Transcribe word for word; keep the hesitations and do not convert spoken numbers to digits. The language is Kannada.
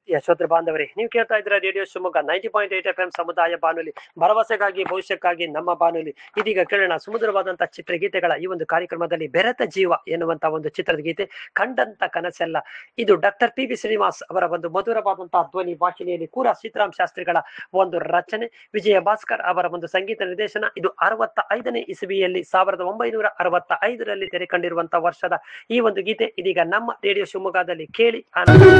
ಯಶೋತ್ರ ಬಾಂಧವರೇ, ನೀವು ಕೇಳ್ತಾ ಇದ್ರ radio Shivamogga ninety point eight F M ಸಮುದಾಯ ಬಾನುಲಿ, ಭರವಸೆಗಾಗಿ ಭವಿಷ್ಯಕ್ಕಾಗಿ ನಮ್ಮ ಬಾನುಲಿ. ಇದೀಗ ಕೇಳೋಣ ಸುಮಧುರವಾದಂತಹ ಚಿತ್ರಗೀತೆಗಳ ಈ ಒಂದು ಕಾರ್ಯಕ್ರಮದಲ್ಲಿ ಬೆರೆತ ಜೀವ ಎನ್ನುವಂತ ಒಂದು ಚಿತ್ರದ ಗೀತೆ, ಕಂಡಂತ ಕನಸೆಲ್ಲ. ಇದು ಡಾಕ್ಟರ್ ಪಿ ಬಿ ಶ್ರೀನಿವಾಸ್ ಅವರ ಒಂದು ಮಧುರವಾದಂತಹ ಧ್ವನಿ ವಾಹಿನಿಯಲ್ಲಿ ಕೂರ ಸೀತಾರಾಮ್ ಶಾಸ್ತ್ರಿಗಳ ಒಂದು ರಚನೆ, ವಿಜಯ ಭಾಸ್ಕರ್ ಅವರ ಒಂದು ಸಂಗೀತ ನಿರ್ದೇಶನ. ಇದು ಅರವತ್ತ ಐದನೇ ಇಸವಿಯಲ್ಲಿ ಸಾವಿರದ ಒಂಬೈನೂರ ಅರವತ್ತ ಐದರಲ್ಲಿ ತೆರೆ ಕಂಡಿರುವಂತಹ ವರ್ಷದ ಈ ಒಂದು ಗೀತೆ ಇದೀಗ ನಮ್ಮ ರೇಡಿಯೋ ಶಿವಮೊಗ್ಗದಲ್ಲಿ ಕೇಳಿ ಆನಂದ